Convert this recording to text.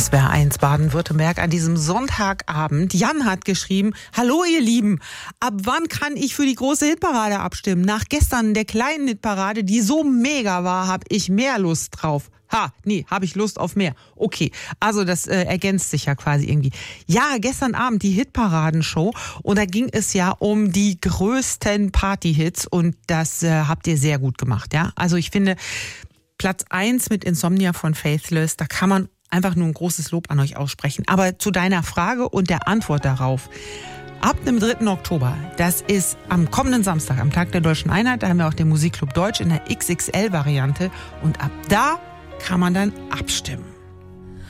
SWR1 Baden-Württemberg an diesem Sonntagabend. Jan hat geschrieben: Hallo ihr Lieben, ab wann kann ich für die große Hitparade abstimmen? Nach gestern der kleinen Hitparade, die so mega war, habe ich mehr Lust drauf. Habe ich Lust auf mehr. Okay, also das ergänzt sich ja quasi irgendwie. Ja, gestern Abend die Hitparadenshow und da ging es ja um die größten Partyhits und das habt ihr sehr gut gemacht, ja. Also ich finde, Platz 1 mit Insomnia von Faithless, da kann man einfach nur ein großes Lob an euch aussprechen. Aber zu deiner Frage und der Antwort darauf. Ab dem 3. Oktober, das ist am kommenden Samstag, am Tag der Deutschen Einheit, da haben wir auch den Musikclub Deutsch in der XXL-Variante und ab da kann man dann abstimmen.